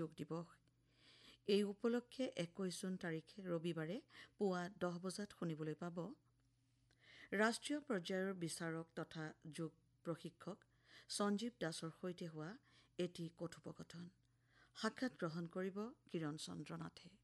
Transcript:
যোগ দিৱস। এই উপলক্ষে 21 জুন তাৰিখে ৰবিবাৰে পুৱা 10 বজাত শুনিবলৈ পাব ৰাষ্ট্ৰীয় পৰ্যায়ৰ বিচাৰক তথা যোগ প্ৰশিক্ষক সঞ্জীৱ দাসৰ সৈতে হোৱা এটি কথোপকথন। সাক্ষাৎ গ্ৰহণ কৰিব কিৰণ চন্দ্ৰ নাথে।